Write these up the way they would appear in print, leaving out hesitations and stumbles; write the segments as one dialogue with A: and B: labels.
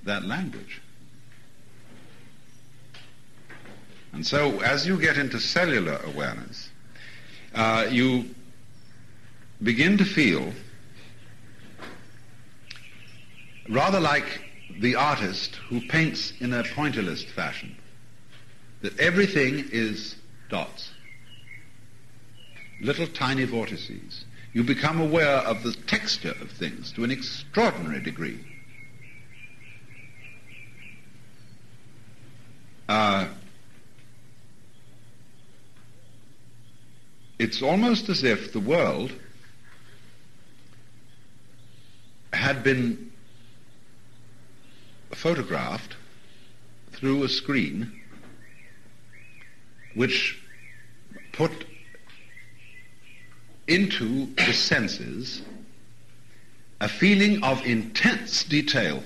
A: that language. And so as you get into cellular awareness, you begin to feel rather like the artist who paints in a pointillist fashion, that everything is dots, little tiny vortices. You become aware of the texture of things to an extraordinary degree. It's almost as if the world had been photographed through a screen which put into the senses a feeling of intense detail,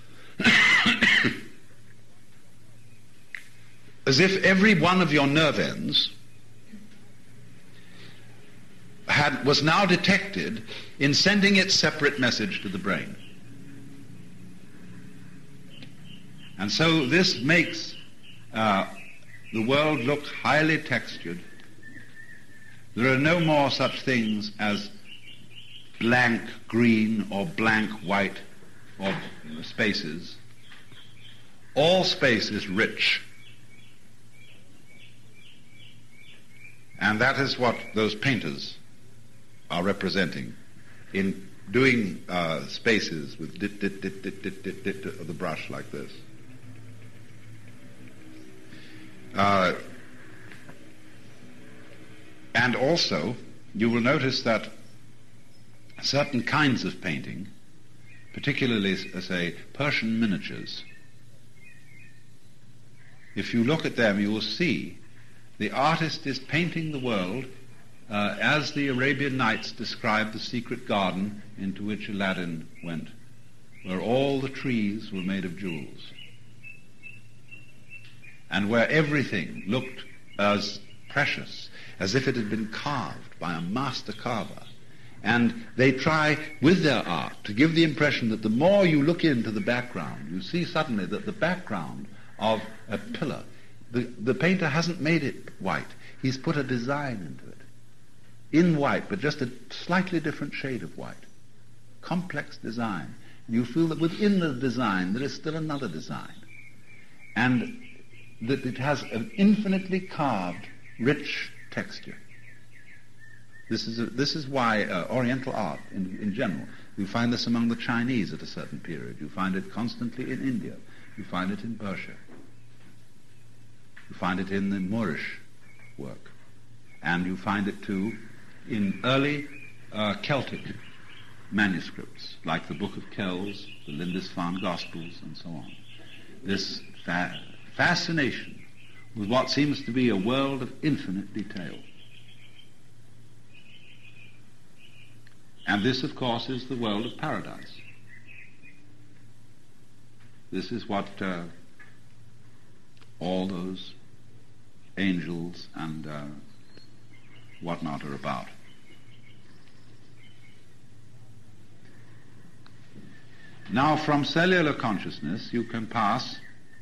A: as if every one of your nerve ends was now detected in sending its separate message to the brain. And so this makes the world look highly textured. There are no more such things as blank green or blank white or spaces. All space is rich. And that is what those painters are representing in doing spaces with dit of the brush like this. And also, you will notice that certain kinds of painting, particularly, say, Persian miniatures, if you look at them, you will see the artist is painting the world as the Arabian Nights describe the secret garden into which Aladdin went, where all the trees were made of jewels, and where everything looked as precious as if it had been carved by a master carver. And they try with their art to give the impression that the more you look into the background, you see suddenly that the background of a pillar, the painter hasn't made it white. He's put a design into it, in white, but just a slightly different shade of white. Complex design. And you feel that within the design there is still another design. And that it has an infinitely carved, rich texture. This is why Oriental art, in general, you find this among the Chinese at a certain period. You find it constantly in India. You find it in Persia. You find it in the Moorish work. And you find it, too, in early Celtic manuscripts, like the Book of Kells, the Lindisfarne Gospels, and so on. This fascination with what seems to be a world of infinite detail. And this, of course, is the world of paradise. This is what all those angels and whatnot are about. Now, from cellular consciousness, you can pass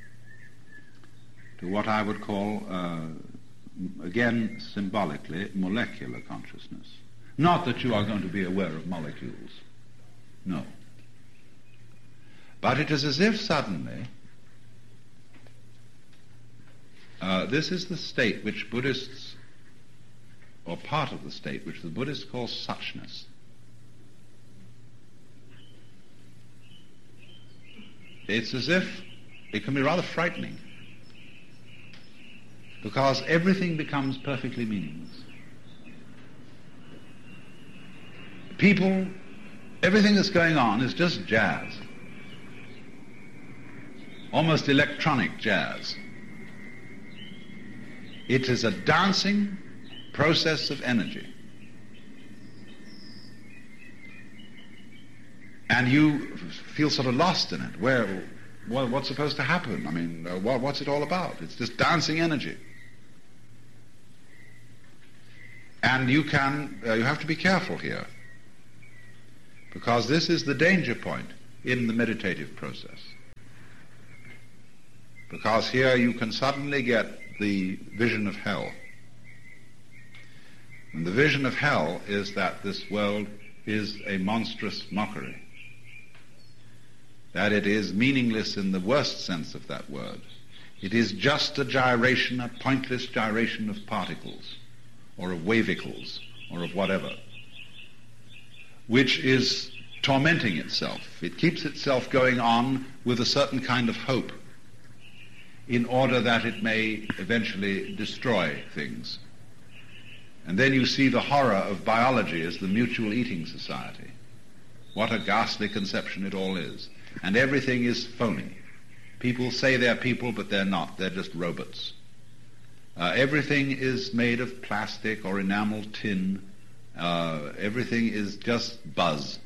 A: to what I would call, again symbolically, molecular consciousness. Not that you are going to be aware of molecules. No. But it is as if suddenly, this is the state which Buddhists, or part of the state which the Buddhists call suchness. It's as if it can be rather frightening, because everything becomes perfectly meaningless. People, everything that's going on is just jazz, almost electronic jazz. It is a dancing process of energy. And you feel sort of lost in it. What's supposed to happen? I mean, what's it all about? It's just dancing energy. And you have to be careful here, because this is the danger point in the meditative process. because here you can suddenly get the vision of hell. And the vision of hell is that this world is a monstrous mockery, that it is meaningless in the worst sense of that word. It is just a gyration, a pointless gyration of particles, or of wavicles, or of whatever, which is tormenting itself. It keeps itself going on with a certain kind of hope in order that it may eventually destroy things. And then you see the horror of biology as the mutual eating society. What a ghastly conception it all is. And everything is phony. People say they're people, but they're not. They're just robots. Everything is made of plastic or enamel tin. Everything is just buzz.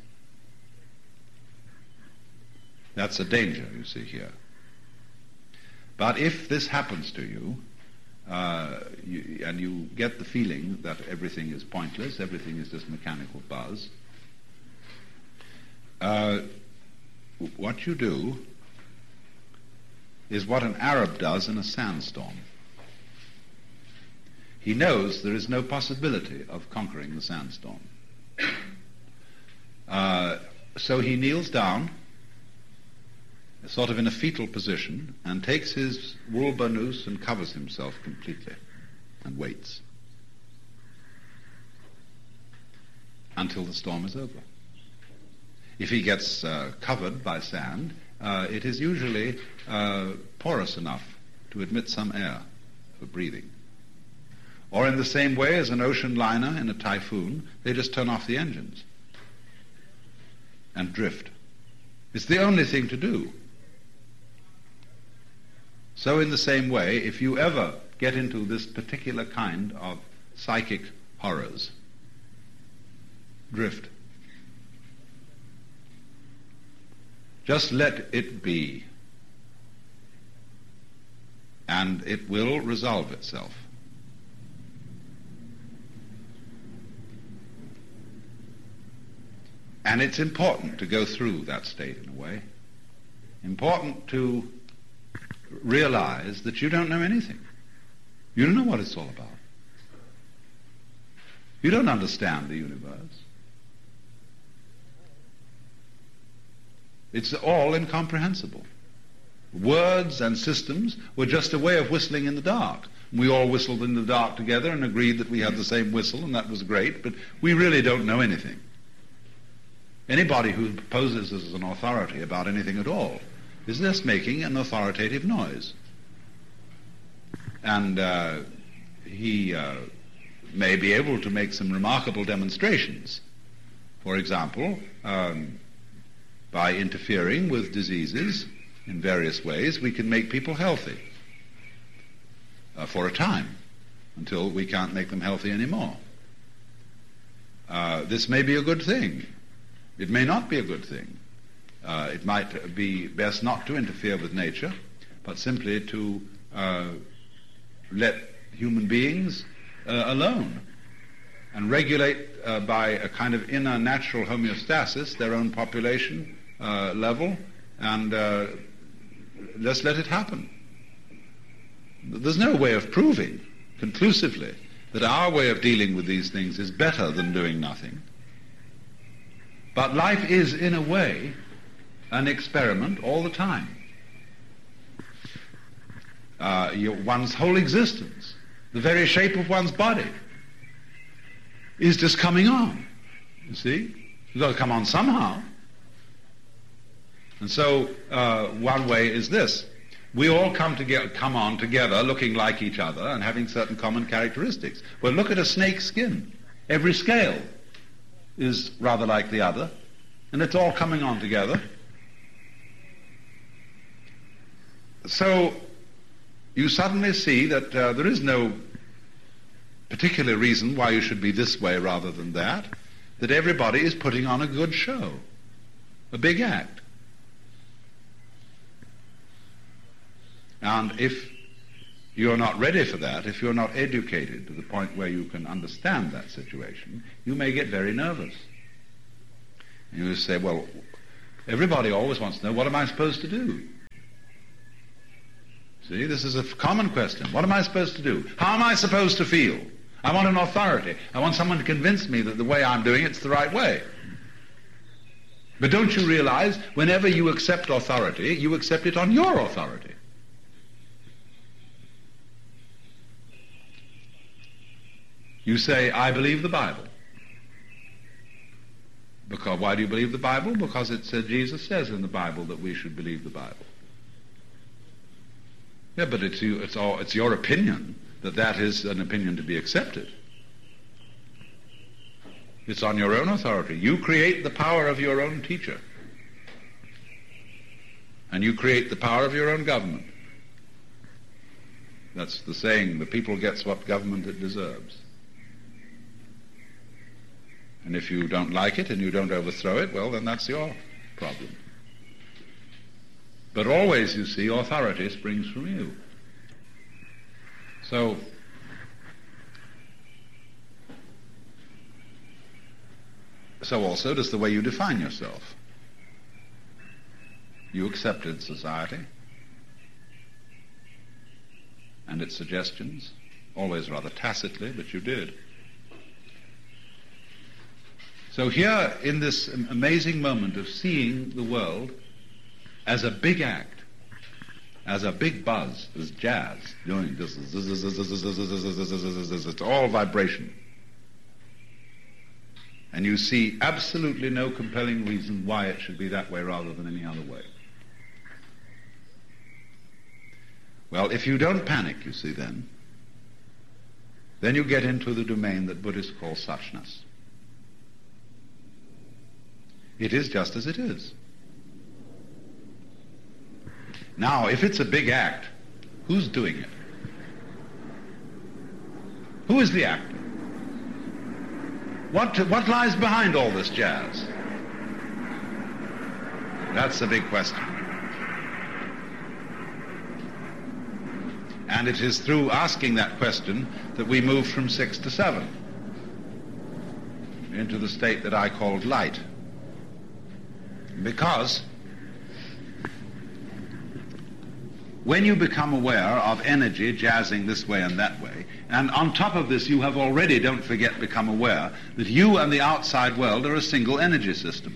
A: That's a danger, you see here. But if this happens to you, and you get the feeling that everything is pointless, everything is just mechanical buzz, what you do is what an Arab does in a sandstorm. He knows there is no possibility of conquering the sandstorm. So he kneels down, sort of in a fetal position, and takes his wool burnous and covers himself completely and waits until the storm is over. If he gets covered by sand, it is usually porous enough to admit some air for breathing. Or in the same way as an ocean liner in a typhoon, they just turn off the engines and drift. It's the only thing to do. So in the same way, if you ever get into this particular kind of psychic horrors, drift. Just let it be, and it will resolve itself. And it's important to go through that state in a way. Important to realize that you don't know anything. You don't know what it's all about. You don't understand the universe. It's all incomprehensible. Words and systems were just a way of whistling in the dark. We all whistled in the dark together and agreed that we had the same whistle, and that was great, but we really don't know anything. Anybody who poses as an authority about anything at all is just making an authoritative noise. And he may be able to make some remarkable demonstrations. For example, by interfering with diseases in various ways, we can make people healthy for a time, until we can't make them healthy anymore. This may be a good thing. It may not be a good thing. It might be best not to interfere with nature, but simply to let human beings alone and regulate by a kind of inner natural homeostasis their own population level, and just let it happen. There's no way of proving conclusively that our way of dealing with these things is better than doing nothing. But life is, in a way, an experiment all the time. One's whole existence, the very shape of one's body, is just coming on. You see? You've got to come on somehow. And so one way is this. We all come on together looking like each other and having certain common characteristics. Well, look at a snake's skin. Every scale is rather like the other, and it's all coming on together. So you suddenly see that there is no particular reason why you should be this way rather than that everybody is putting on a good show, a big act. And if you're not ready for that, if you're not educated to the point where you can understand that situation, you may get very nervous. And you say, well, everybody always wants to know, what am I supposed to do? See, this is a common question. What am I supposed to do? How am I supposed to feel? I want an authority. I want someone to convince me that the way I'm doing it's the right way. But don't you realize, whenever you accept authority, you accept it on your authority. You say, I believe the Bible. Why do you believe the Bible? Because Jesus says in the Bible that we should believe the Bible. Yeah, but it's your opinion that is an opinion to be accepted. It's on your own authority. You create the power of your own teacher. And you create the power of your own government. That's the saying, the people gets what government it deserves. And if you don't like it and you don't overthrow it, well, then that's your problem. But always, you see, authority springs from you. So also does the way you define yourself. You accepted society and its suggestions, always rather tacitly, but you did. So here, in this amazing moment of seeing the world as a big act, as a big buzz, as jazz, doing this, it's all vibration. And you see absolutely no compelling reason why it should be that way rather than any other way. Well, if you don't panic, you see, then you get into the domain that Buddhists call suchness. It is just as it is. Now, if it's a big act, who's doing it? Who is the actor? What lies behind all this jazz? That's the big question. And it is through asking that question that we move from 6 to 7 into the state that I called light. Because when you become aware of energy jazzing this way and that way, and on top of this you have already, don't forget, become aware that you and the outside world are a single energy system.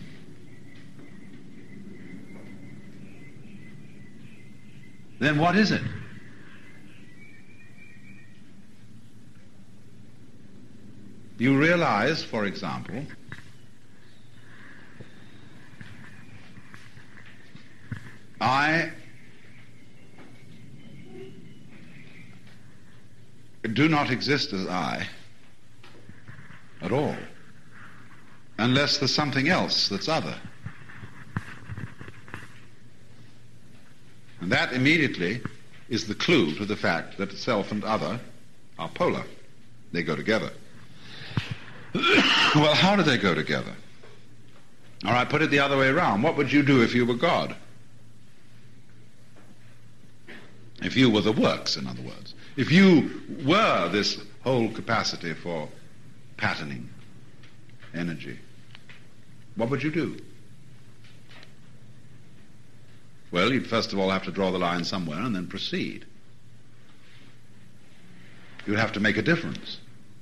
A: Then what is it? You realize, for example, I do not exist as I at all, unless there's something else that's other. And that immediately is the clue to the fact that self and other are polar. They go together. Well, how do they go together? All right, put it the other way around. What would you do if you were God? If you were the works, in other words. If you were this whole capacity for patterning energy, what would you do? Well, you'd first of all have to draw the line somewhere and then proceed. You'd have to make a difference.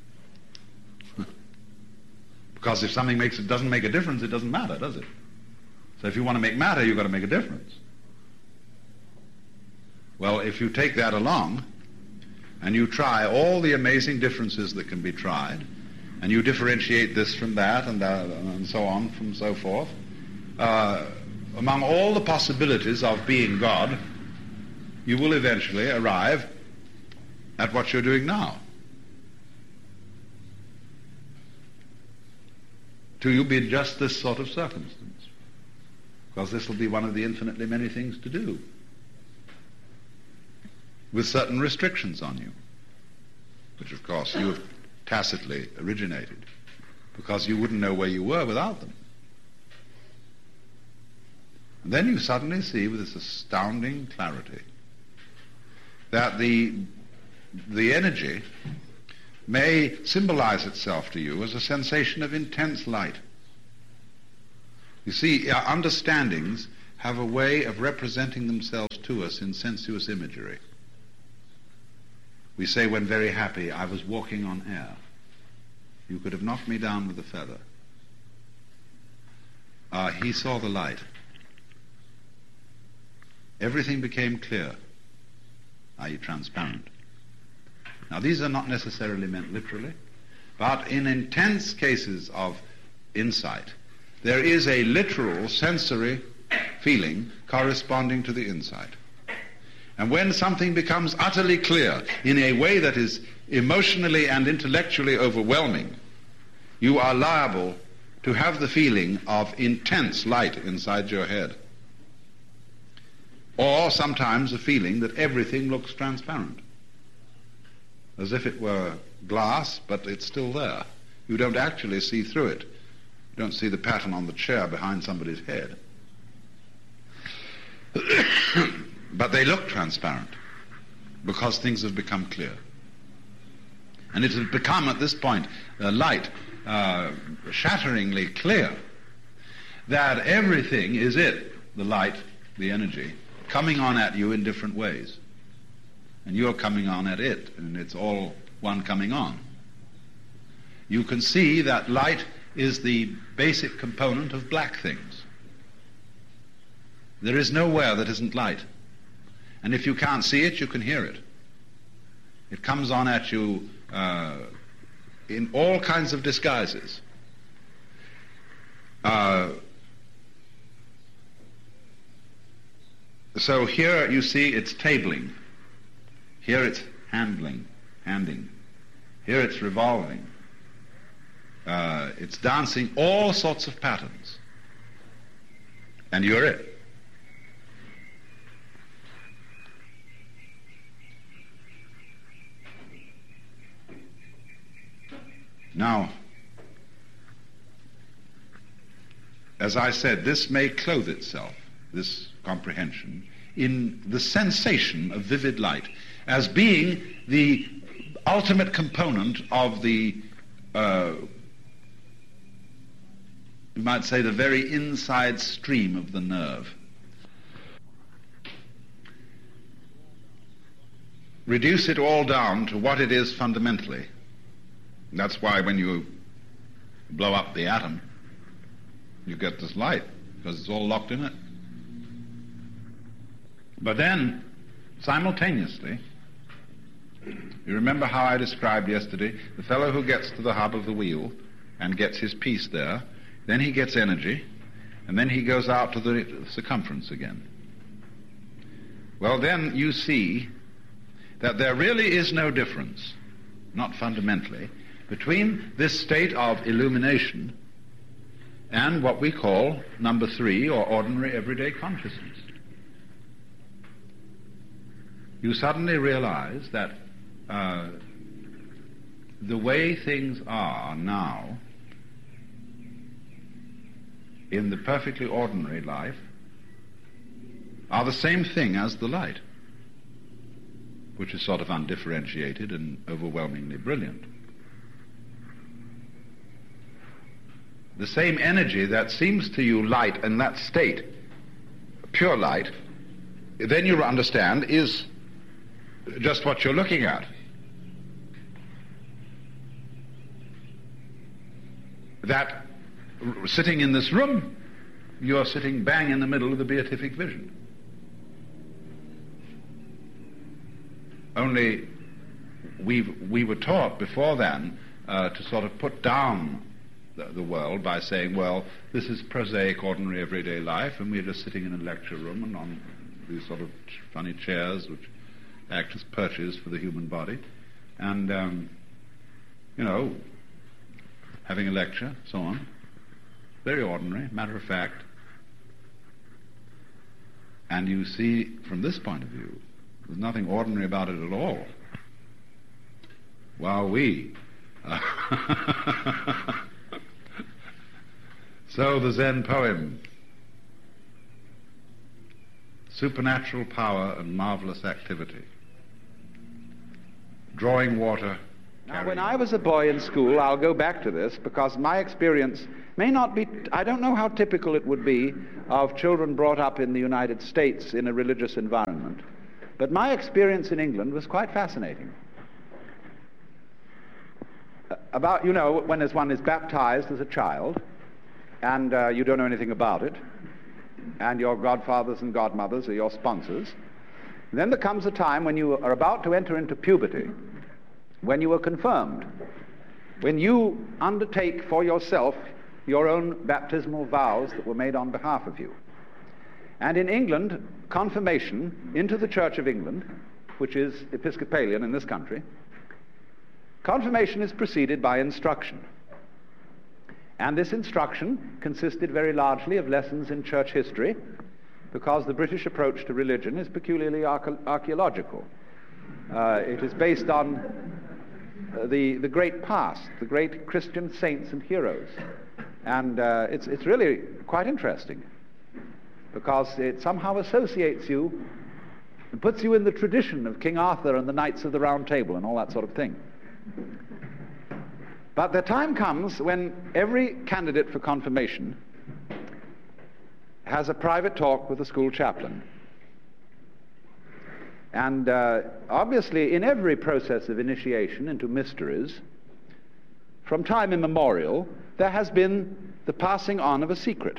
A: Because if something doesn't make a difference, it doesn't matter, does it? So if you want to make matter, you've got to make a difference. Well, if you take that along and you try all the amazing differences that can be tried, and you differentiate this from that and so on from so forth, among all the possibilities of being God, you will eventually arrive at what you're doing now. Till you be just this sort of circumstance, because this will be one of the infinitely many things to do, with certain restrictions on you, which of course you have tacitly originated, because you wouldn't know where you were without them. And then you suddenly see with this astounding clarity that the energy may symbolize itself to you as a sensation of intense light. You see, our understandings have a way of representing themselves to us in sensuous imagery. We say when very happy, I was walking on air. You could have knocked me down with a feather. He saw the light. Everything became clear, i.e. transparent. Now these are not necessarily meant literally, but in intense cases of insight, there is a literal sensory feeling corresponding to the insight. And when something becomes utterly clear in a way that is emotionally and intellectually overwhelming, you are liable to have the feeling of intense light inside your head. Or sometimes a feeling that everything looks transparent, as if it were glass, but it's still there. You don't actually see through it. You don't see the pattern on the chair behind somebody's head. But they look transparent because things have become clear. And it has become, at this point, light, shatteringly clear that everything is it, the light, the energy, coming on at you in different ways. And you're coming on at it, and it's all one coming on. You can see that light is the basic component of black things. There is nowhere that isn't light. And if you can't see it, you can hear it. It comes on at you in all kinds of disguises. So here you see it's tabling. Here it's handing. Here it's revolving. It's dancing all sorts of patterns. And you're it. Now, as I said, this may clothe itself, this comprehension, in the sensation of vivid light as being the ultimate component of the, you might say, the very inside stream of the nerve. Reduce it all down to what it is fundamentally. That's why when you blow up the atom, you get this light, because it's all locked in it. But then, simultaneously, you remember how I described yesterday the fellow who gets to the hub of the wheel and gets his piece there, then he gets energy, and then he goes out to the circumference again. Well, then you see that there really is no difference, not fundamentally, between this state of illumination and what we call number 3, or ordinary everyday consciousness. You suddenly realize that the way things are now in the perfectly ordinary life are the same thing as the light, which is sort of undifferentiated and overwhelmingly brilliant. The same energy that seems to you light in that state, pure light, then you understand is just what you're looking at. That sitting in this room, you're sitting bang in the middle of the beatific vision. Only we were taught before then to sort of put down the world by saying, well, this is prosaic, ordinary, everyday life, and we're just sitting in a lecture room and on these sort of funny chairs which act as perches for the human body, and, having a lecture, so on. Very ordinary, matter of fact. And you see, from this point of view, there's nothing ordinary about it at all. Wowee. So the Zen poem, supernatural power and marvelous activity, drawing water.
B: Now, when I was a boy in school, I'll go back to this because my experience may not be, I don't know how typical it would be of children brought up in the United States in a religious environment, but my experience in England was quite fascinating. about, when one is baptized as a child, and you don't know anything about it, and your godfathers and godmothers are your sponsors. Then there comes a time when you are about to enter into puberty, when you are confirmed, when you undertake for yourself your own baptismal vows that were made on behalf of you. And in England, confirmation into the Church of England, which is Episcopalian in this country, confirmation is preceded by instruction. And this instruction consisted very largely of lessons in church history, because the British approach to religion is peculiarly archaeological. It is based on the great past, the great Christian saints and heroes. And it's really quite interesting, because it somehow associates you and puts you in the tradition of King Arthur and the Knights of the Round Table and all that sort of thing. But the time comes when every candidate for confirmation has a private talk with the school chaplain. And obviously, in every process of initiation into mysteries, from time immemorial, there has been the passing on of a secret.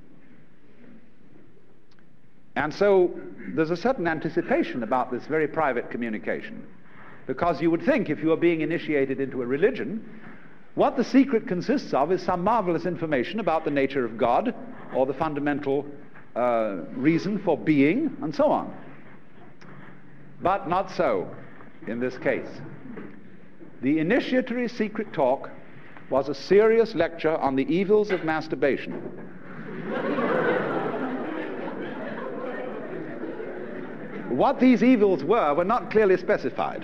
B: And so there's a certain anticipation about this very private communication, because you would think, if you are being initiated into a religion, what the secret consists of is some marvelous information about the nature of God, or the fundamental reason for being, and so on. But not so in this case. The initiatory secret talk was a serious lecture on the evils of masturbation. What these evils were not clearly specified.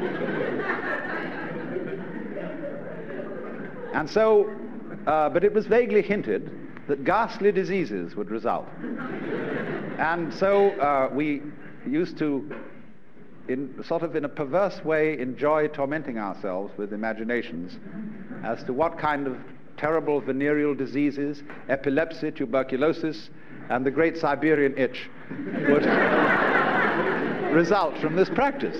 B: And so, but it was vaguely hinted that ghastly diseases would result. And so we used to, in a perverse way, enjoy tormenting ourselves with imaginations as to what kind of terrible venereal diseases, epilepsy, tuberculosis, and the great Siberian itch would result from this practice.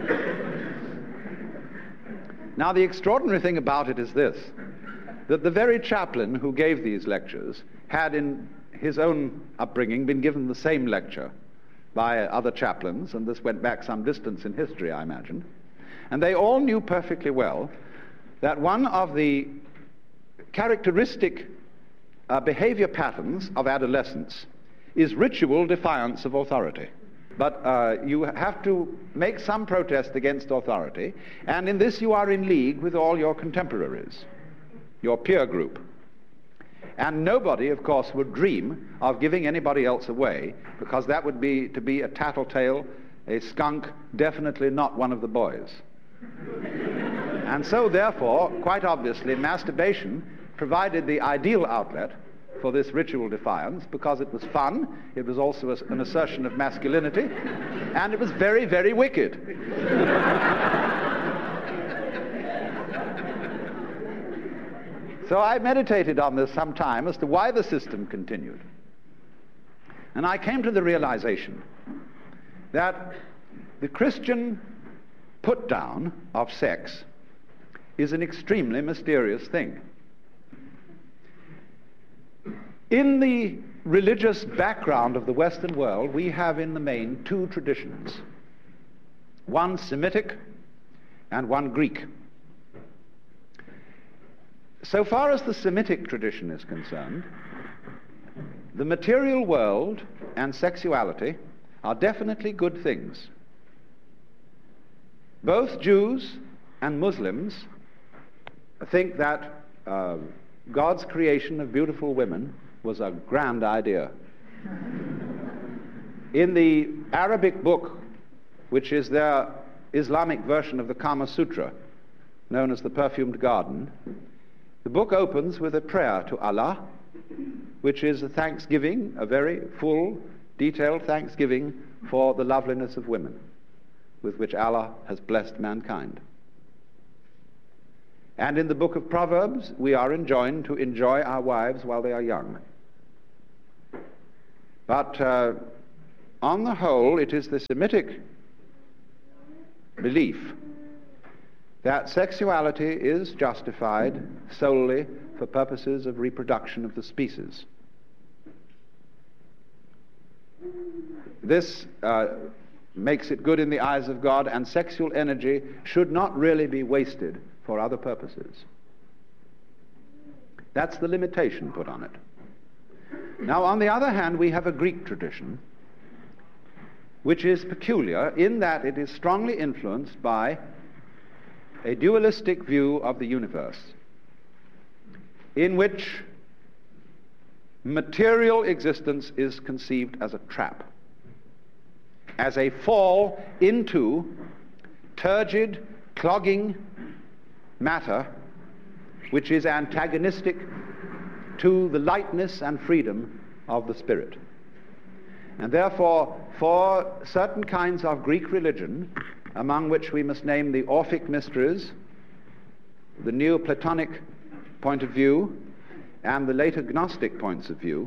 B: Now, the extraordinary thing about it is this, that the very chaplain who gave these lectures had in his own upbringing been given the same lecture by other chaplains, and this went back some distance in history, I imagine. And they all knew perfectly well that one of the characteristic behavior patterns of adolescence is ritual defiance of authority. But you have to make some protest against authority, and in this you are in league with all your contemporaries, your peer group. And nobody, of course, would dream of giving anybody else away, because that would be to be a tattletale, a skunk, definitely not one of the boys. And so, therefore, quite obviously, masturbation provided the ideal outlet for this ritual defiance, because it was fun, it was also an assertion of masculinity, and it was very, very wicked. So I meditated on this some time as to why the system continued. And I came to the realization that the Christian put-down of sex is an extremely mysterious thing. In the religious background of the Western world, we have in the main two traditions, one Semitic and one Greek. So far as the Semitic tradition is concerned, the material world and sexuality are definitely good things. Both Jews and Muslims think that God's creation of beautiful women was a grand idea. In the Arabic book, which is their Islamic version of the Kama Sutra, known as the Perfumed Garden, the book opens with a prayer to Allah, which is a thanksgiving, a very full, detailed thanksgiving for the loveliness of women, with which Allah has blessed mankind. And in the book of Proverbs, we are enjoined to enjoy our wives while they are young. But on the whole, it is the Semitic belief that sexuality is justified solely for purposes of reproduction of the species. This makes it good in the eyes of God, and sexual energy should not really be wasted for other purposes. That's the limitation put on it. Now, on the other hand, we have a Greek tradition which is peculiar in that it is strongly influenced by a dualistic view of the universe, in which material existence is conceived as a trap, as a fall into turgid, clogging matter which is antagonistic to the lightness and freedom of the spirit. And therefore, for certain kinds of Greek religion, among which we must name the Orphic mysteries, the Neoplatonic point of view, and the later Gnostic points of view,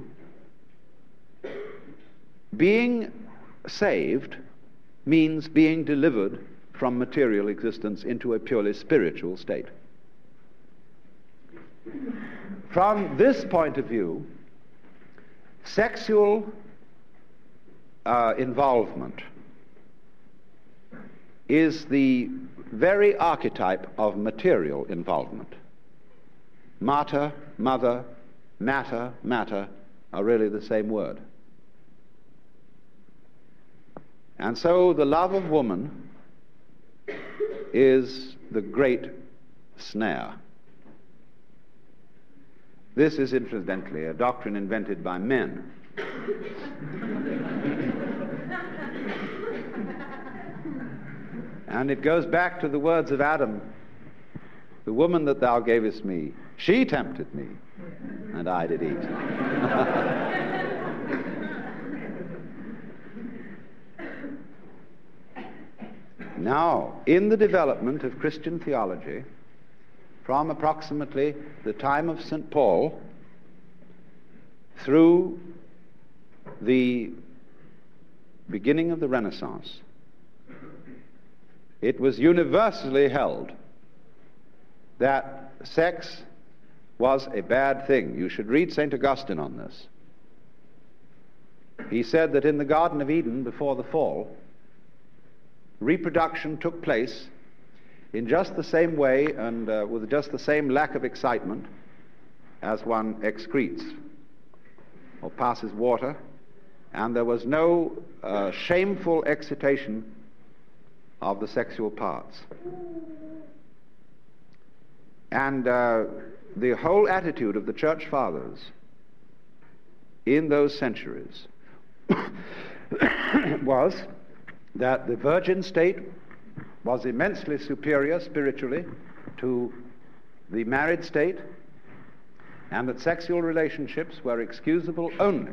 B: being saved means being delivered from material existence into a purely spiritual state. From this point of view, sexual involvement is the very archetype of material involvement. Mater, mother, matter, matter are really the same word. And so the love of woman is the great snare. This is incidentally a doctrine invented by men. And it goes back to the words of Adam, "The woman that thou gavest me, she tempted me, and I did eat." Now, in the development of Christian theology, from approximately the time of St. Paul through the beginning of the Renaissance, it was universally held that sex was a bad thing. You should read St. Augustine on this. He said that in the Garden of Eden, before the fall, reproduction took place in just the same way and with just the same lack of excitement as one excretes or passes water, and there was no shameful excitation of the sexual parts. And the whole attitude of the Church Fathers in those centuries was that the virgin state was immensely superior spiritually to the married state, and that sexual relationships were excusable only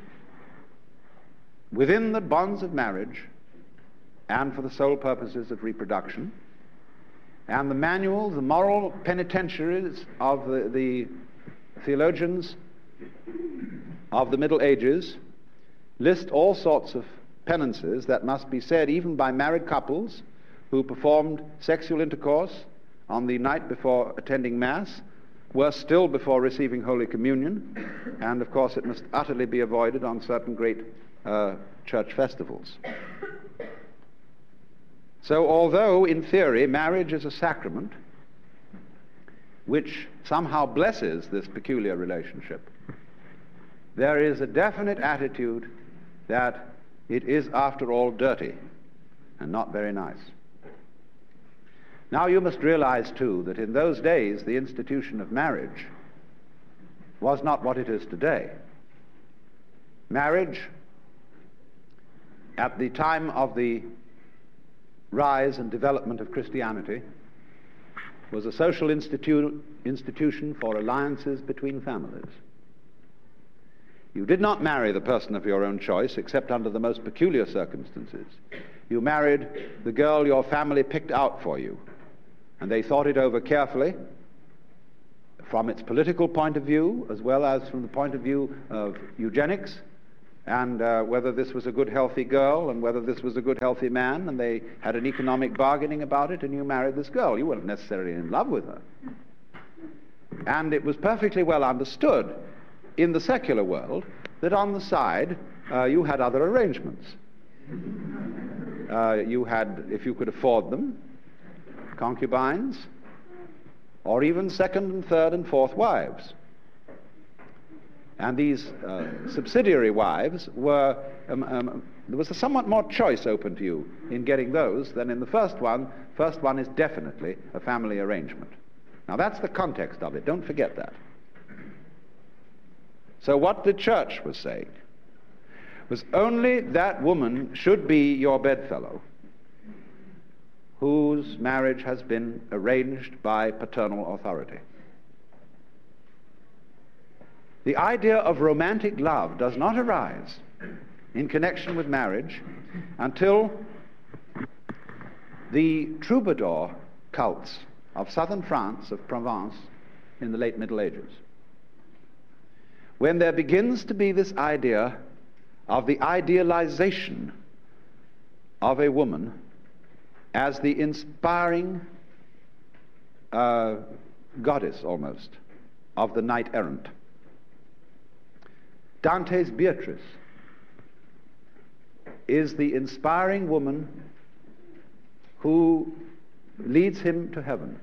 B: within the bonds of marriage and for the sole purposes of reproduction. And the manuals, the moral penitentiaries of the theologians of the Middle Ages list all sorts of penances that must be said even by married couples who performed sexual intercourse on the night before attending Mass, worse still before receiving Holy Communion, and of course it must utterly be avoided on certain great church festivals. So although in theory marriage is a sacrament which somehow blesses this peculiar relationship, there is a definite attitude that it is after all dirty and not very nice. Now you must realize too that in those days the institution of marriage was not what it is today. Marriage at the time of the rise and development of Christianity was a social institution for alliances between families. You did not marry the person of your own choice except under the most peculiar circumstances. You married the girl your family picked out for you, and they thought it over carefully from its political point of view as well as from the point of view of eugenics and whether this was a good, healthy girl, and whether this was a good, healthy man, and they had an economic bargaining about it, and you married this girl. You weren't necessarily in love with her. And it was perfectly well understood in the secular world that on the side you had other arrangements. You had, if you could afford them, concubines, or even second and third and fourth wives. And these subsidiary wives were, there was a somewhat more choice open to you in getting those than in the first one. First one is definitely a family arrangement. Now that's the context of it, don't forget that. So what the church was saying was only that woman should be your bedfellow whose marriage has been arranged by paternal authority. The idea of romantic love does not arise in connection with marriage until the troubadour cults of southern France, of Provence, in the late Middle Ages, when there begins to be this idea of the idealization of a woman as the inspiring goddess, almost, of the knight-errant. Dante's Beatrice is the inspiring woman who leads him to heaven.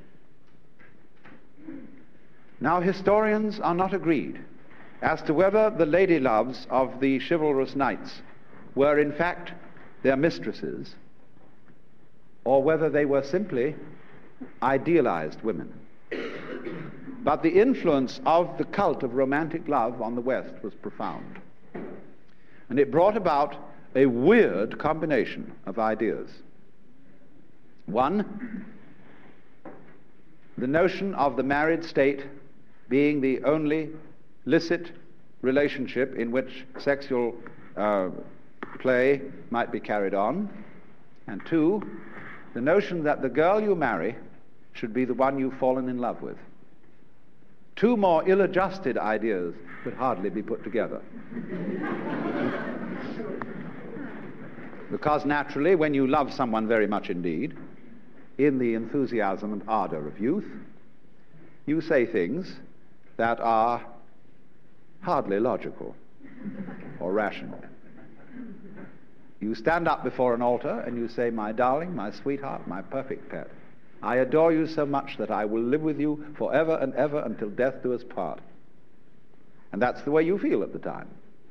B: Now, historians are not agreed as to whether the lady loves of the chivalrous knights were in fact their mistresses, or whether they were simply idealized women. But the influence of the cult of romantic love on the West was profound. And it brought about a weird combination of ideas. One, the notion of the married state being the only licit relationship in which sexual play might be carried on. And two, the notion that the girl you marry should be the one you've fallen in love with. Two more ill-adjusted ideas could hardly be put together. Because naturally, when you love someone very much indeed, in the enthusiasm and ardor of youth, you say things that are hardly logical or rational. You stand up before an altar and you say, "My darling, my sweetheart, my perfect pet, I adore you so much that I will live with you forever and ever until death do us part." And that's the way you feel at the time.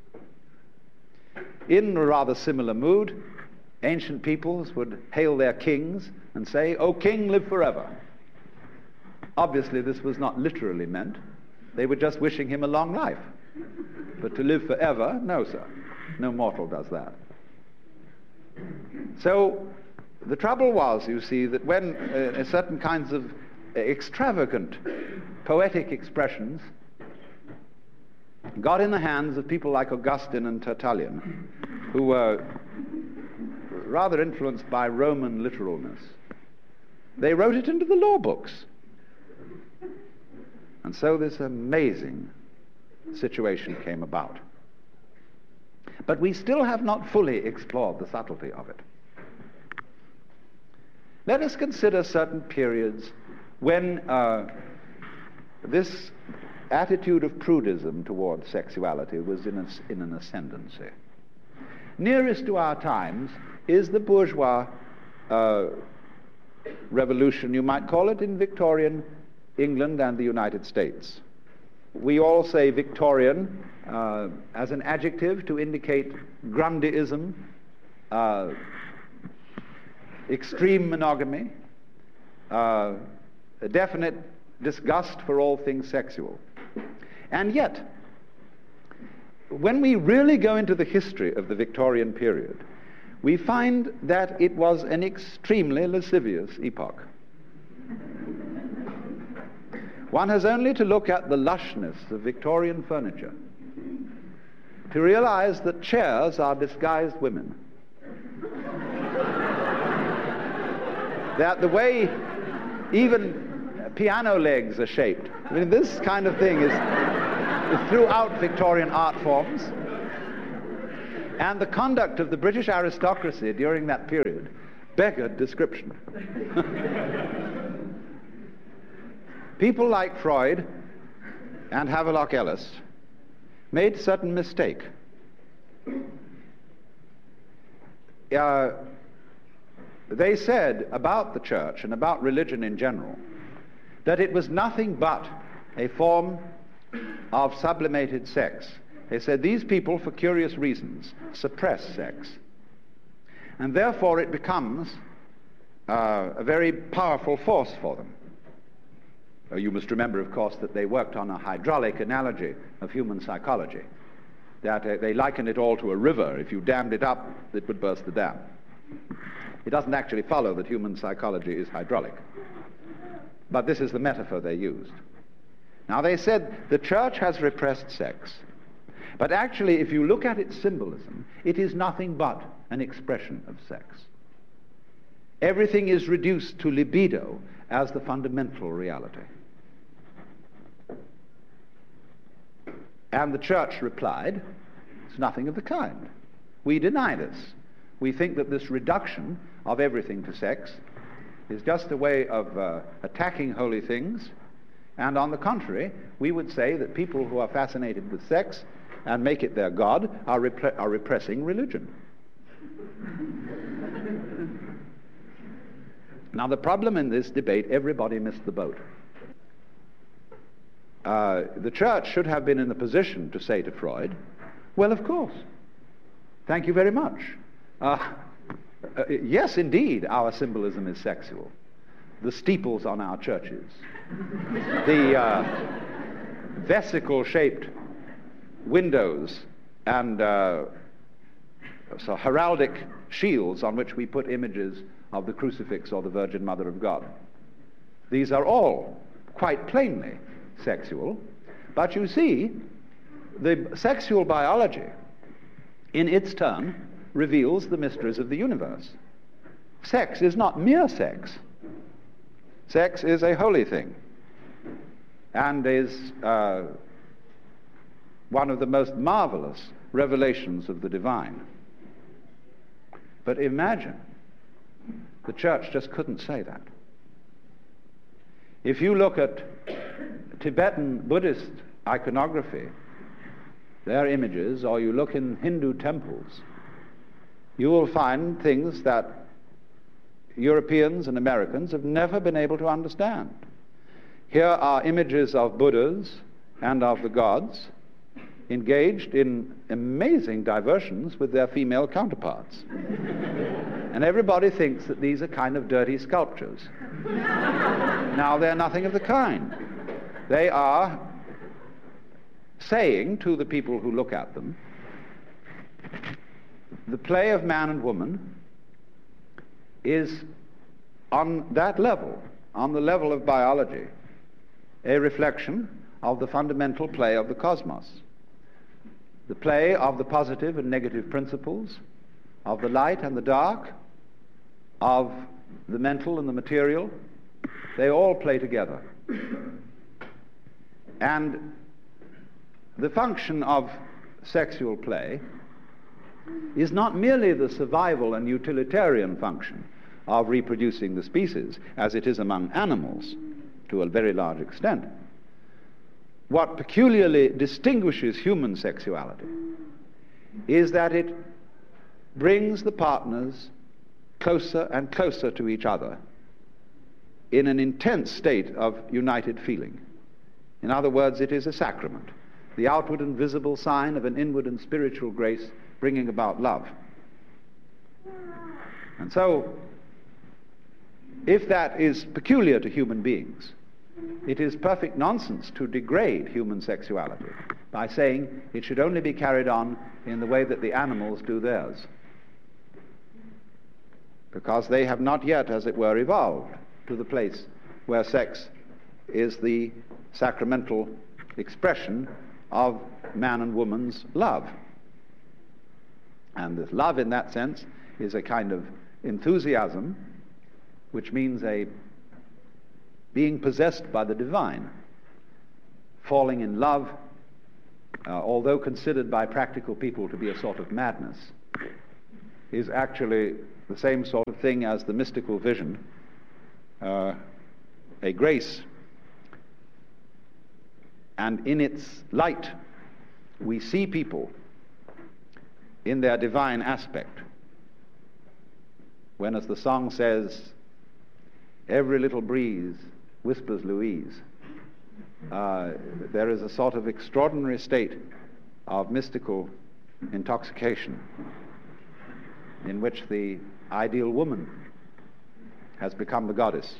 B: In a rather similar mood, ancient peoples would hail their kings and say, "O king, live forever." Obviously, this was not literally meant. They were just wishing him a long life. But to live forever, no, sir. No mortal does that. So the trouble was, you see, that when certain kinds of extravagant poetic expressions got in the hands of people like Augustine and Tertullian, who were rather influenced by Roman literalness, they wrote it into the law books. And so this amazing situation came about. But we still have not fully explored the subtlety of it. Let us consider certain periods when this attitude of prudism towards sexuality was in an ascendancy. Nearest to our times is the bourgeois revolution, you might call it, in Victorian England and the United States. We all say Victorian as an adjective to indicate Grundyism, extreme monogamy, a definite disgust for all things sexual. And yet, when we really go into the history of the Victorian period, we find that it was an extremely lascivious epoch. One has only to look at the lushness of Victorian furniture to realize that chairs are disguised women. That the way even piano legs are shaped, I mean, this kind of thing is throughout Victorian art forms. And the conduct of the British aristocracy during that period beggared description. People like Freud and Havelock Ellis made a certain mistake. They said about the church and about religion in general that it was nothing but a form of sublimated sex. They said these people, for curious reasons, suppress sex. And therefore it becomes a very powerful force for them. You must remember, of course, that they worked on a hydraulic analogy of human psychology, that they liken it all to a river. If you dammed it up, it would burst the dam. It doesn't actually follow that human psychology is hydraulic. But this is the metaphor they used. Now, they said the church has repressed sex. But actually, if you look at its symbolism, it is nothing but an expression of sex. Everything is reduced to libido as the fundamental reality. And the church replied, it's nothing of the kind. We deny this. We think that this reduction of everything to sex is just a way of attacking holy things. And on the contrary, we would say that people who are fascinated with sex and make it their god are repressing religion. Now, the problem in this debate, everybody missed the boat. The church should have been in the position to say to Freud, well, of course, thank you very much. Yes, indeed, our symbolism is sexual. The steeples on our churches, the vesicle-shaped windows and so heraldic shields on which we put images of the crucifix or the Virgin Mother of God. These are all quite plainly sexual, but you see, the sexual biology, in its turn, reveals the mysteries of the universe. Sex is not mere sex. Sex is a holy thing, and is one of the most marvelous revelations of the divine. But imagine, the church just couldn't say that. If you look at Tibetan Buddhist iconography, their images, or you look in Hindu temples, you will find things that Europeans and Americans have never been able to understand. Here are images of Buddhas and of the gods engaged in amazing diversions with their female counterparts. And everybody thinks that these are kind of dirty sculptures. Now, they're nothing of the kind. They are saying to the people who look at them, the play of man and woman is on that level, on the level of biology, a reflection of the fundamental play of the cosmos. The play of the positive and negative principles, of the light and the dark, of the mental and the material, they all play together. And the function of sexual play is not merely the survival and utilitarian function of reproducing the species, as it is among animals to a very large extent. What peculiarly distinguishes human sexuality is that it brings the partners closer and closer to each other in an intense state of united feeling. In other words, it is a sacrament, the outward and visible sign of an inward and spiritual grace bringing about love. And so, if that is peculiar to human beings, it is perfect nonsense to degrade human sexuality by saying it should only be carried on in the way that the animals do theirs, because they have not yet, as it were, evolved to the place where sex is the sacramental expression of man and woman's love. And this love, in that sense, is a kind of enthusiasm, which means a being possessed by the divine, falling in love although considered by practical people to be a sort of madness, is actually the same sort of thing as the mystical vision, a grace. And in its light, we see people in their divine aspect. When, as the song says, every little breeze whispers Louise, there is a sort of extraordinary state of mystical intoxication in which the ideal woman has become the goddess,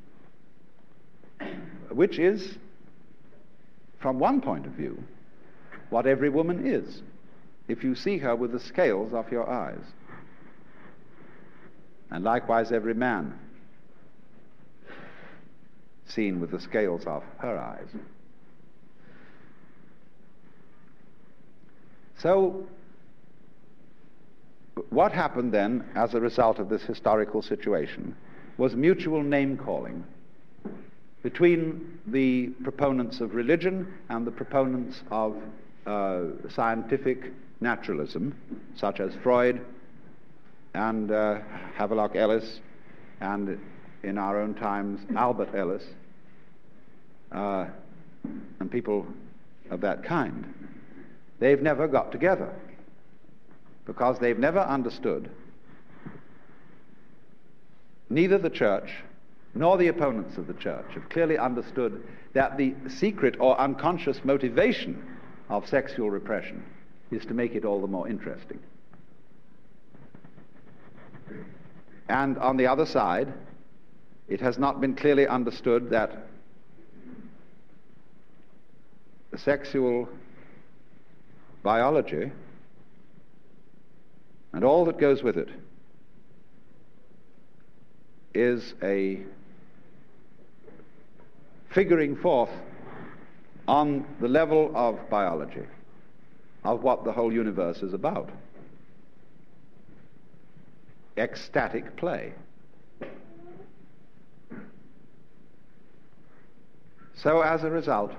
B: which is, from one point of view, what every woman is, if you see her with the scales off your eyes. And likewise every man seen with the scales off her eyes. So, what happened then as a result of this historical situation was mutual name-calling between the proponents of religion and the proponents of scientific naturalism, such as Freud and Havelock Ellis, and in our own times Albert Ellis, and people of that kind. They've never got together because they've never understood, neither the church nor the opponents of the church have clearly understood that the secret or unconscious motivation of sexual repression is to make it all the more interesting. And on the other side, it has not been clearly understood that the sexual biology and all that goes with it is a figuring forth on the level of biology of what the whole universe is about. Ecstatic play. So as a result,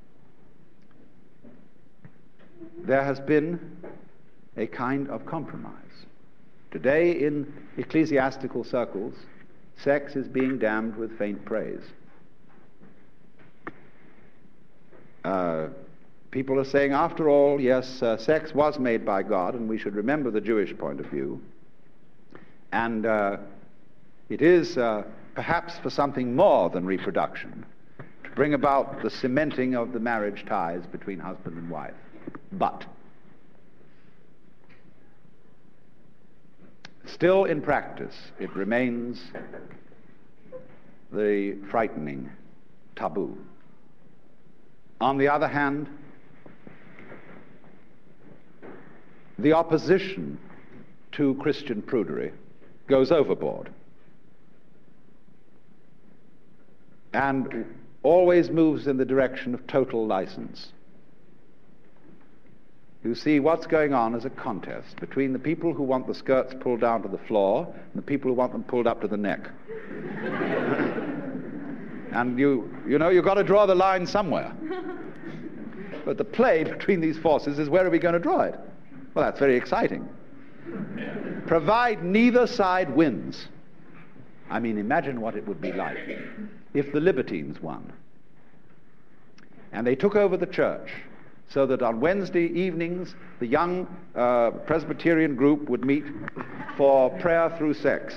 B: there has been a kind of compromise. Today in ecclesiastical circles, sex is being damned with faint praise. People are saying, after all, yes, sex was made by God, and we should remember the Jewish point of view. And it is perhaps for something more than reproduction, to bring about the cementing of the marriage ties between husband and wife. But still in practice, it remains the frightening taboo. On the other hand, the opposition to Christian prudery goes overboard and always moves in the direction of total license. You see, what's going on is a contest between the people who want the skirts pulled down to the floor and the people who want them pulled up to the neck. And you know, you've got to draw the line somewhere. But the play between these forces is, where are we going to draw it? Well, that's very exciting. Provide neither side wins. I mean, imagine what it would be like if the libertines won and they took over the church, so that on Wednesday evenings the young Presbyterian group would meet for prayer through sex.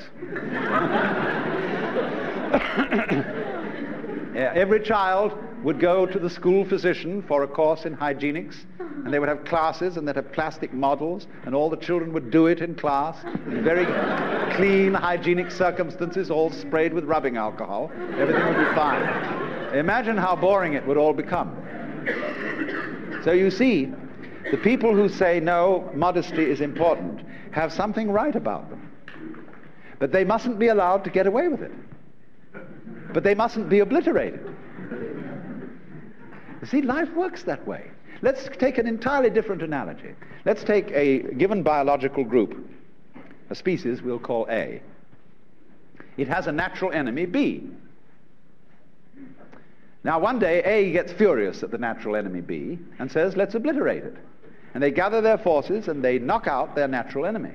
B: Every child would go to the school physician for a course in hygienics, and they would have classes, and they'd have plastic models, and all the children would do it in class in very clean, hygienic circumstances, all sprayed with rubbing alcohol. Everything would be fine. Imagine how boring it would all become. So you see, the people who say, no, modesty is important, have something right about them. But they mustn't be allowed to get away with it. But they mustn't be obliterated. You see, life works that way. Let's take an entirely different analogy. Let's take a given biological group, a species we'll call A. It has a natural enemy, B. Now one day A gets furious at the natural enemy B and says, let's obliterate it. And they gather their forces and they knock out their natural enemy.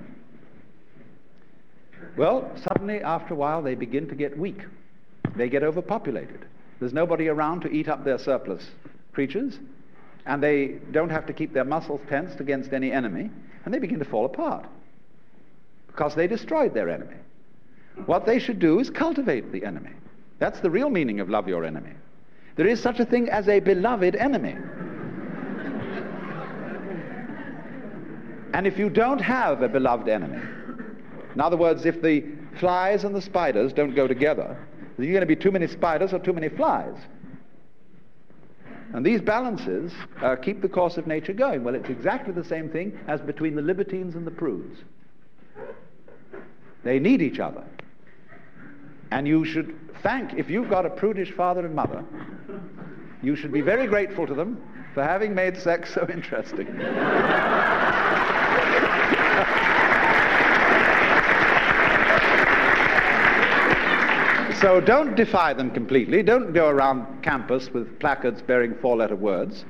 B: Well, suddenly after a while they begin to get weak. They get overpopulated. There's nobody around to eat up their surplus creatures, and they don't have to keep their muscles tensed against any enemy, and they begin to fall apart because they destroyed their enemy. What they should do is cultivate the enemy. That's the real meaning of love your enemy. There is such a thing as a beloved enemy. And if you don't have a beloved enemy, in other words, if the flies and the spiders don't go together, then you're going to be too many spiders or too many flies. And these balances keep the course of nature going. Well, it's exactly the same thing as between the libertines and the prudes. They need each other. And you should thank, if you've got a prudish father and mother, you should be very grateful to them for having made sex so interesting. So don't defy them completely. Don't go around campus with placards bearing 4-letter words,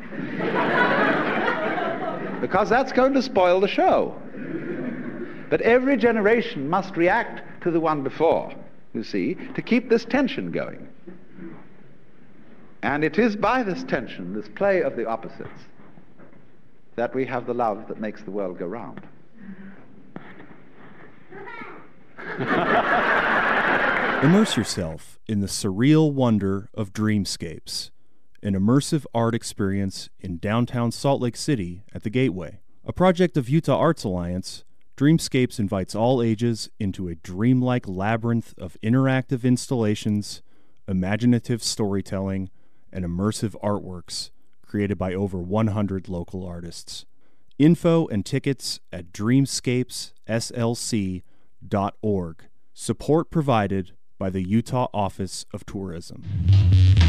B: because that's going to spoil the show. But every generation must react to the one before, you see, to keep this tension going. And it is by this tension, this play of the opposites, that we have the love that makes the world go round.
C: Immerse yourself in the surreal wonder of Dreamscapes, an immersive art experience in downtown Salt Lake City at the Gateway. A project of Utah Arts Alliance, Dreamscapes invites all ages into a dreamlike labyrinth of interactive installations, imaginative storytelling, and immersive artworks created by over 100 local artists. Info and tickets at dreamscapeslc.org. Support provided by the Utah Office of Tourism.